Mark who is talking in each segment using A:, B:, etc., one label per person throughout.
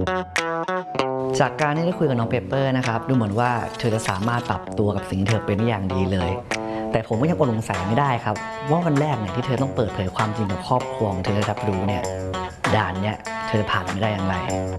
A: จากการที่ได้คุยกับน้องเปเปอร์นะครับดูเหมือนว่าเธอจะสามารถปรับตัวกับสิ่งที่เธอเป็นได้อย่างดีเลยแต่ผมก็ยังอดสงสัยไม่ได้ครับว่าวันแรกเนี่ยที่เธอต้องเปิดเผยความจริงกับครอบครัวของเธอรับรู้เนี่ยด่านเนี่ยเธอผ่านไม่ได้อย่างไร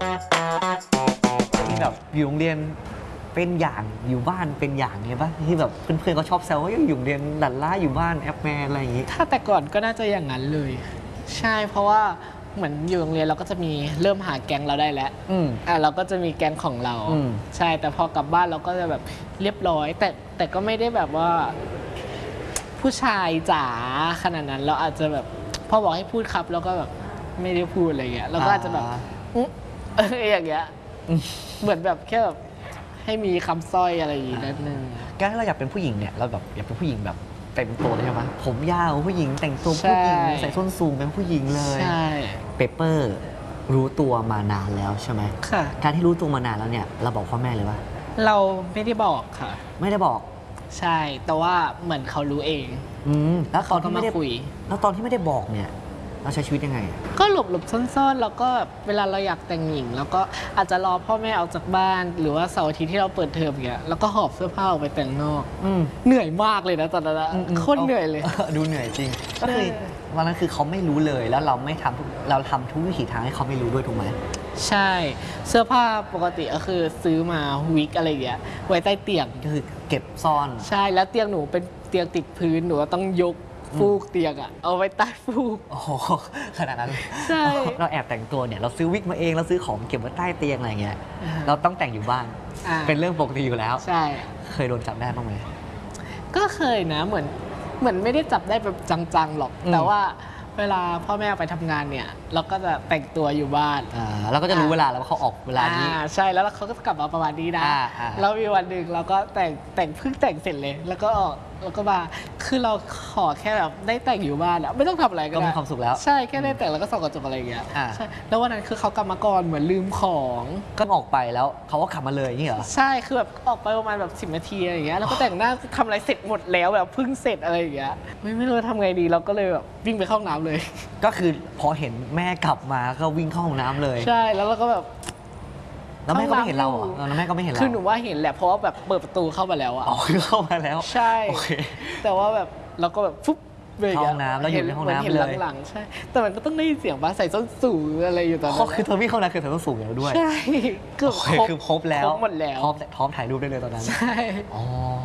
B: ที่แบบอยู่โรงเรียนเป็นอย่างอยู่บ้านเป็นอย่างไงปะที่แบบเพื่อนๆเขาชอบแซวว่าอยู่โรงเรียนหลั่นล้าอยู่บ้านแอปแมนอะไรอย่างงี้
C: ถ้าแต่ก่อนก็น่าจะอย่างนั้นเลยใช่เพราะว่าเหมือนอยู่โรงเรียนเราก็จะมีเริ่มหาแก๊งเราได้แล้วเราก็จะมีแก๊งของเราใช่แต่พอกลับบ้านเราก็จะแบบเรียบร้อยแต่ก็ไม่ได้แบบว่าผู้ชายจ๋าขนาดนั้นเราอาจจะแบบพอบอกให้พูดครับแล้วก็แบบไม่ได้พูดอะไรเงี้ยเราก็อาจจะแบบอย่างเงี้ยเหมือนแบบแค่แบบให้มีคำสร้อยอะไรอย่างงี้นิดนึง
B: การที่เราอยากเป็นผู้หญิงเนี่ยเราแบบอยากเป็นผู้หญิงแบบเต็มตัวเลยใช่ไหมผมยาวผู้หญิงแต่งตัวผู้หญิงใส่ส้นสูงเป็นผู้หญิงเลย
C: ใช่
B: เปเปอร์รู้ตัวมานานแล้วใช่ไหม
C: ค่ะ
B: การที่รู้ตัวมานานแล้วเนี่ยเราบอกพ่อแม่เลยว่า
C: เราไม่ได้บอกค่ะ
B: ไม่ได้บอก
C: ใช่แต่ว่าเหมือนเขารู้เอง
B: แล้วตอนที่ไม่ได้
C: คุย
B: แล้วตอนที่ไม่ได้บอกเนี่ยเราใช้ชีวิตยังไง
C: ก็หลบซ่อนๆแล้วก็เวลาเราอยากแต่งหญิงแล้วก็อาจจะรอพ่อแม่ออกจากบ้านหรือว่าเสาร์อาทิตย์ที่เราเปิดเทอมอย่างเงี้ยแล้วก็หอบเสื้อผ้าออกไปแต่งนอกเหนื่อยมากเลยนะตอนนั้นโคตรเหนื่อยเลย
B: ดูเหนื่อยจริงก็คือวันนั้นคือเขาไม่รู้เลยแล้วเราทำทุกวิถีทางให้เขาไม่รู้ด้วยถูกไหม
C: ใช่เสื้อผ้าปกติก็คือซื้อมาวิกอะไรอย่างเงี้ยไว้ใต้เตียง
B: ก็คือเก็บซ่อน
C: ใช่แล้วเตียงหนูเป็นเตียงติดพื้นหนูต้องยกฟูกเตียงอะเอาไว้ใต้ฟูก
B: โอ้โหขนาดนั้น
C: ใช่
B: เราแอบแต่งตัวเนี่ยเราซื้อวิกมาเองเราซื้อของเก็บไว้ใต้เตียงอะไรเงี้ยเราต้องแต่งอยู่บ้านเป็นเรื่องปกติอยู่แล้ว
C: ใช่
B: เคยโดนจับได้บ้างไหม
C: ก็เคยนะเหมือนไม่ได้จับได้แบบจังๆหรอกแต่ว่าเวลาพ่อแม่ไปทำงานเนี่ยเราก็จะแต่งตัวอยู่บ้าน
B: เราก็จะรู้เวลาแล้วว่าเขาออกเวลานี้
C: ใช่แล้วเขาก็กลับมาประมาณนี้นะแล้วมีวันหนึ่งเราก็แต่งเพิ่งแต่งเสร็จเลยแล้วก็ออกแล้วก็มาคือเราขอแค่แบบได้แต่งอยู่บ้านอะไม่ต้องทำอะไรก็
B: มีความสุขแล้ว
C: ใช่แค่ได้แต่งแล้วก็ส่องกระจกอะไรอย่างเงี้ยใช่แล้ววันนั้นคือเขากลับมาก่อนเหมือนลืมของ
B: ก็ออกไปแล้วเขาก็ขับมาเลยนี่เหรอ
C: ใช่คือแบบออกไปประมาณแบบ10 นาทีอะไรอย่างเงี้ยแล้วก็แต่งหน้าทำอะไรเสร็จหมดแล้วแบบเพิ่งเสร็จอะไรอย่างเงี้ยไม่รู้ทำไงดีเราก็เลยแบบวิ่งไปเข้าห้องน้ำเลย
B: ก็คือพอเห็นแม่กลับมาก็วิ่งเข้าห้องน้ำเลย
C: ใช่แล้วเราก็แบบ
B: แล้วแม่ก็ไม่เห็นเราเหรอแล้วแม่ก็ไม่เห็นเรา
C: คือหนูว่าเห็นแหละเพราะว่าแบบเปิดประตูเข้ามาแล้วอะ
B: อ๋อคือเข้ามาแล้ว
C: ใช่แต่ว่าแบบเราก็แบบฟุ๊บ
B: เข้าห้องน้ำแล้วอยู่ในห้องน้ำเลย
C: หลังๆใช่แต่มันก็ต้องได้ยินเสียงว่าใส่ส้นสูงอะไรอยู่ตอนนั้น
B: คือเธอวิ่งเข้าน้ำคือเธอต้องสูงแล้วด้วย
C: ใช่
B: เกือบคือครบแล้ว
C: ครบหมดแล้ว
B: พร้อมถ่ายรูปได้เลยตอนนั้น
C: ใช่
B: อ๋อ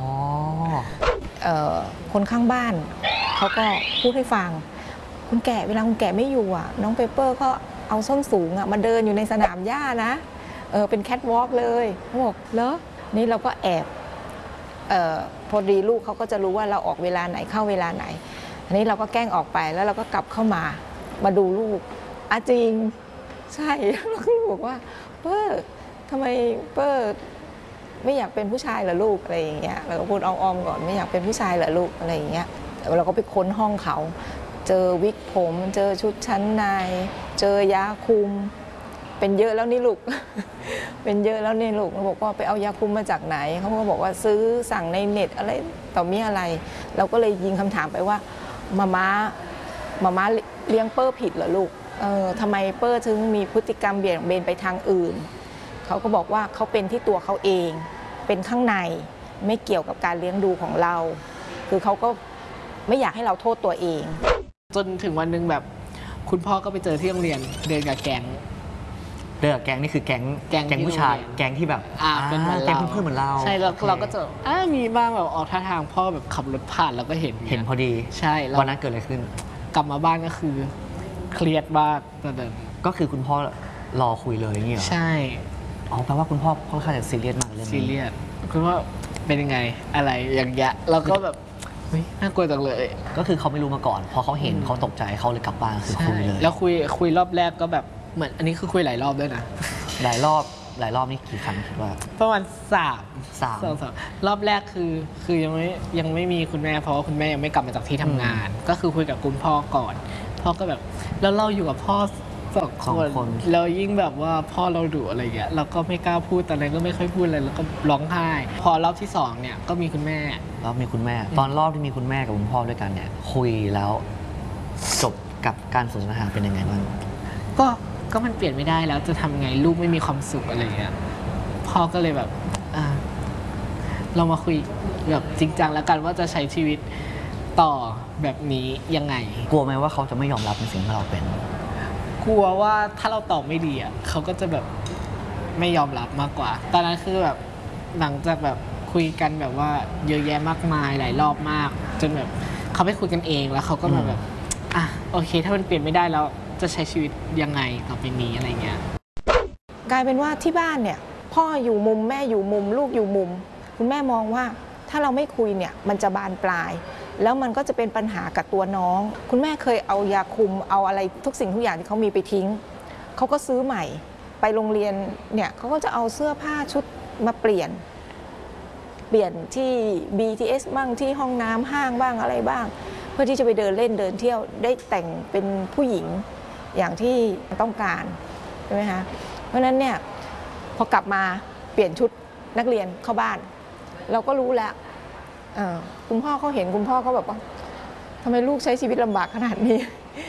D: คนข้างบ้านเขาก็พูดให้ฟังคุณแก่เวลาคุณแก่ไม่อยู่อ่ะน้องเปเปอร์ก็เอาส้นสูงอ่ะมาเดินอยู่ในสนามหญ้านะเป็นแคทวอล์กเลยเขาบอกเหรอนี่เราก็แอบพอดีลูกเขาก็จะรู้ว่าเราออกเวลาไหนเข้าเวลาไหนอันนี้เราก็แกล้งออกไปแล้วเราก็กลับเข้ามาดูลูกจริงใช่เราก็บอกว่าเปอร์ทำไมเปอร์ไม่อยากเป็นผู้ชายเหรอลูกอะไรอย่างเงี้ยเราก็พูดอ้อมๆก่อนไม่อยากเป็นผู้ชายเหรอลูกอะไรอย่างเงี้ยเราก็ไปค้นห้องเขาเจอวิกผมเจอชุดชั้นในเจอยาคุมเป็นเยอะแล้วนี่ลูก เป็นเยอะแล้วนี่ลูกเราบอกว่าไปเอายาคุมมาจากไหนเขาก็บอกว่าซื้อสั่งในเน็ตอะไรต่อมีอะไรเราก็เลยยิงคำถามไปว่ามาม่าเลี้ยงเปอร์ผิดเหรอลูกทำไมเปอร์ถึงมีพฤติกรรมเบี่ยงเบนไปทางอื่นเขาก็บอกว่าเขาเป็นที่ตัวเขาเองเป็นข้างในไม่เกี่ยวกับการเลี้ยงดูของเราคือเขาก็ไม่อยากให้เราโทษตัวเอง
C: จนถึงวันหนึ่งแบบคุณพ่อก็ไปเจอที่โรงเรียนเดินกับแก๊ง
B: นี่คือแก๊งผู้ชายแก๊งที่แบบ
C: เป็นเหมือน
B: แก๊งเพื่อนเหมือนเรา
C: ใช่แล้วเราก็จะมีบ้างแบบออกท่าทางพ่อแบบขับรถผ่านเราก็เห็น
B: พอดี
C: ใช่
B: วันนั้นเกิดอะไรขึ้น
C: กลับมาบ้านก็คือเครียดมากตอนนั้น
B: ก็คือคุณพ่อรอคุยเลยอย่างนี้เหรอ
C: ใช่
B: แปลว่าคุณพ่อค่อนข้างจะซีเรียสมากเลย
C: ซีเรียสคุณว่าเป็นยังไงอะไรอย่างเงี้ยเราก็แบบน่ากลัวจังเลย
B: ก็คือเขาไม่รู้มาก่อนพอเขาเห็นเขาตกใจเขาเลยกลับบ้านคือคุยเลย
C: แล้วคุยรอบแรกก็แบบเหมือนอันนี้คือคุยหลายรอบด้วยนะ
B: หลายรอบนี่กี่ครั้งคิดว่า
C: ประมาณ3รอบแรกคือยังไม่มีคุณแม่เพราะว่าคุณแม่ยังไม่กลับมาจากที่ทำงานก็คือคุยกับคุณพ่อก่อนพ่อก็แบบแล้วเราอยู่กับพ่อ2 คนแล้วยิ่งแบบว่าพ่อเราดุอะไรเงี้ยเราก็ไม่กล้าพูดตอนนั้นก็ไม่ค่อยพูดเลยแล้วก็ร้องไห้พอรอบที่2เนี่ยก็มีคุณแม่
B: ตอนรอบที่มีคุณแม่กับคุณพ่อด้วยกันเนี่ยคุยแล้วจบกับการสนทนาเป็นยังไงบ้าง
C: ก็มันเปลี่ยนไม่ได้แล้วจะทำไงลูกไม่มีความสุขอะไรเงี้ยพ่อก็เลยแบบเรามาคุยแบบจริงจังแล้วกันว่าจะใช้ชีวิตต่อแบบนี้ยังไง
B: กลัวไหมว่าเขาจะไม่ยอมรับในสิ่งที่เราเป็น
C: กลัวว่าถ้าเราตอบไม่ดีเขาก็จะแบบไม่ยอมรับมากกว่าตอนนั้นคือแบบหลังจากแบบคุยกันแบบว่าเยอะแยะมากมายหลายรอบมากจนแบบเขาไปคุยกันเองแล้วเขาก็มาแบบโอเคถ้ามันเปลี่ยนไม่ได้แล้วจะใช้ชีวิตยังไงต่อไปนี้อะไรเงี้ย
D: กลายเป็นว่าที่บ้านเนี่ยพ่ออยู่มุมแม่อยู่มุมลูกอยู่มุมคุณแม่มองว่าถ้าเราไม่คุยเนี่ยมันจะบานปลายแล้วมันก็จะเป็นปัญหากับตัวน้องคุณแม่เคยเอายาคุมเอาอะไรทุกสิ่งทุกอย่างที่เขามีไปทิ้งเขาก็ซื้อใหม่ไปโรงเรียนเนี่ยเขาก็จะเอาเสื้อผ้าชุดมาเปลี่ยนที่ BTS บ้างที่ห้องน้ำห้างบ้างอะไรบ้างเพื่อที่จะไปเดินเล่นเดินเที่ยวได้แต่งเป็นผู้หญิงอย่างที่ต้องการใช่ไหมคะเพราะฉะนั้นเนี่ยพอกลับมาเปลี่ยนชุดนักเรียนเข้าบ้านเราก็รู้แล้วคุณพ่อเขาเห็นคุณพ่อเขาแบบว่าทำไมลูกใช้ชีวิตลำบากขนาดนี้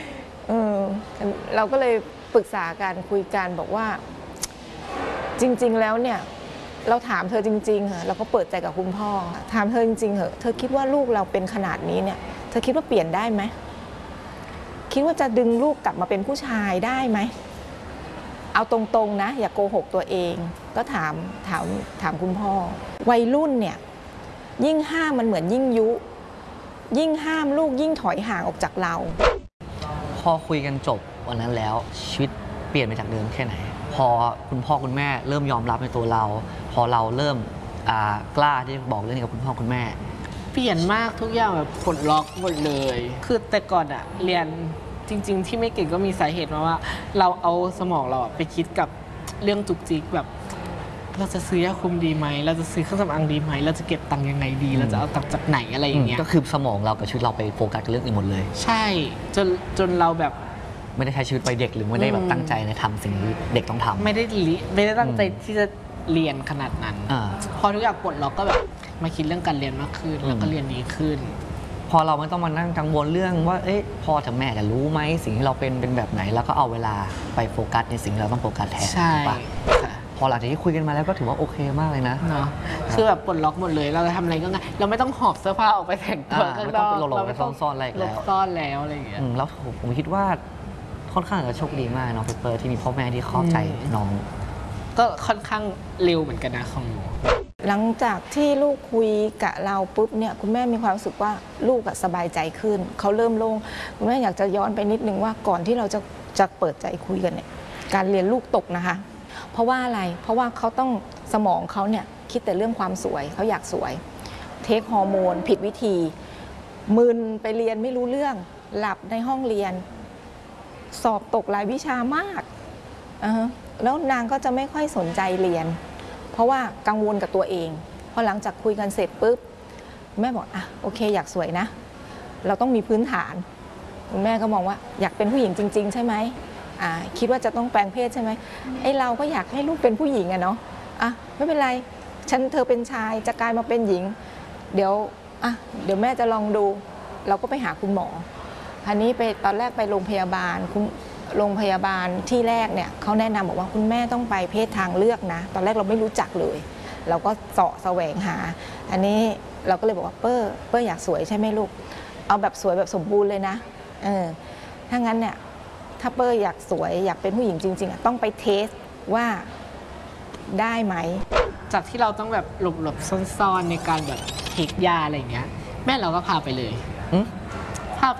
D: เราก็เลยปรึกษากันคุยกันบอกว่าจริงๆแล้วเนี่ยเราถามเธอจริงๆเหรอเราก็เปิดใจกับคุณพ่อถามเธอจริงๆเหรอเธอคิดว่าลูกเราเป็นขนาดนี้เนี่ยเธอคิดว่าเปลี่ยนได้ไหมคิดว่าจะดึงลูกกลับมาเป็นผู้ชายได้ไหมเอาตรงๆนะอย่าโกหกตัวเองก็ถามคุณพ่อวัยรุ่นเนี่ยยิ่งห้ามมันเหมือนยิ่งยุยิ่งห้ามลูกยิ่งถอยห่างออกจากเรา
B: พอคุยกันจบวันนั้นแล้วชีวิตเปลี่ยนไปจากเดิมแค่ไหนพอคุณพ่อคุณแม่เริ่มยอมรับในตัวเราพอเราเริ่มกล้าที่จะบอกเรื่องนี้กับคุณพ่อคุณแม่
C: เปลี่ยนมากทุกอย่างแบบปลดล็อกหมดเลยคือแต่ก่อนเรียนจริงๆที่ไม่เก่งก็มีสาเหตุมาว่าเราเอาสมองเราไปคิดกับเรื่องจุกจิกแบบเราจะซื้อยาคุมดีไหมเราจะซื้อเครื่องสำอางดีไหมเราจะเก็บตังค์ยังไงดีเราจะเอาตังค์จากไหนอะไรอย่างเงี้ย
B: ก็คือสมองเรากับชีวิตเราไปโฟกัสกับเรื่องอื่นหมดเลย
C: ใช่จนเราแบบ
B: ไม่ได้ใช้ชีวิตไปเด็กหรือไม่ได้แบบตั้งใจในทำสิ่งที่เด็กต้องทำ
C: ไม่ได้ตั้งใจที่จะเรียนขนาดนั้นพอทุกอย่างปลดล็อกก็แบบมาคิดเรื่องการเรียนมากขึ้นแล้วก็เรียนดีขึ้น
B: พอเราไม่ต้องมานั่งกังวลเรื่องว่าพ่อกับแม่จะรู้ไหมสิ่งที่เราเป็นแบบไหนแล้วก็เอาเวลาไปโฟกัสในสิ่งที่เราต้องโฟกัสแทน
C: ใช่
B: พอหลังจากที่คุยกันมาแล้วก็ถือว่าโอเคมากเลยนะ
C: เนาะคือแบบปลดล็อกหมดเลยเราจะทำอะไรก็ง่ายเราไม่ต้องหอบเสื้อผ้าออกไปแต่งตัวข้างนอก
B: เราไม่ต้องซ่อนอะไรแล้ว
C: ซ่อนแล้วอะไรอย่างเงี้ย
B: แล้วผมคิดว่าค่อนข้างจะโชคดีมากน้องเปเปอร์ที่มีพ่อแม่ที่เข้าใจน้อง
C: ก็ค่อนข้างเร็วเหมือนกันนะของหนู
D: หลังจากที่ลูกคุยกับเราปุ๊บเนี่ยคุณแม่มีความรู้สึกว่าลูกสบายใจขึ้นเขาเริ่มโล่งคุณแม่อยากจะย้อนไปนิดนึงว่าก่อนที่เราจะเปิดใจคุยกันเนี่ยการเรียนลูกตกนะคะเพราะว่าอะไรเพราะว่าเขาต้องสมองเขาเนี่ยคิดแต่เรื่องความสวยเขาอยากสวยเทคฮอร์โมนผิดวิธีมึนไปเรียนไม่รู้เรื่องหลับในห้องเรียนสอบตกหลายวิชามากแล้วนางก็จะไม่ค่อยสนใจเรียนเพราะว่ากังวลกับตัวเองพอหลังจากคุยกันเสร็จปุ๊บแม่บอกโอเคอยากสวยนะเราต้องมีพื้นฐานคุณแม่ก็มองว่าอยากเป็นผู้หญิงจริงๆใช่ไหมคิดว่าจะต้องแปลงเพศใช่ไหมเราก็อยากให้ลูกเป็นผู้หญิงเนาะไม่เป็นไรเธอเป็นชายจะกลายมาเป็นหญิงเดี๋ยวแม่จะลองดูเราก็ไปหาคุณหมออันนี้ไปตอนแรกไปโรงพยาบาลที่แรกเนี่ยเขาแนะนำบอกว่าคุณแม่ต้องไปเพศทางเลือกนะตอนแรกเราไม่รู้จักเลยเราก็เสาะแสวงหาอันนี้เราก็เลยบอกว่าเปิ้ลอยากสวยใช่ไหมลูกเอาแบบสวยแบบสมบูรณ์เลยนะถ้างั้นเนี่ยถ้าเปิ้ลอยากสวยอยากเป็นผู้หญิงจริงๆต้องไปเทสว่าได้ไหม
C: จากที่เราต้องแบบหลบซ่อนๆในการแบบเทคยาอะไรอย่างเงี้ยแม่เราก็พาไปเลย